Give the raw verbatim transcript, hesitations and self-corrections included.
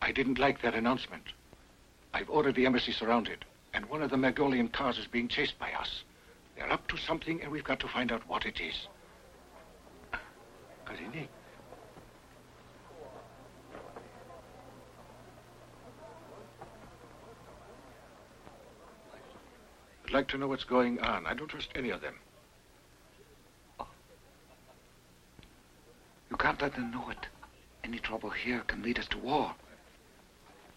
I didn't like that announcement. I've ordered the embassy surrounded, and one of the Magolian cars is being chased by us. They're up to something, and we've got to find out what it is. Karini? I'd like to know what's going on. I don't trust any of them. Oh. You can't let them know it. Any trouble here can lead us to war.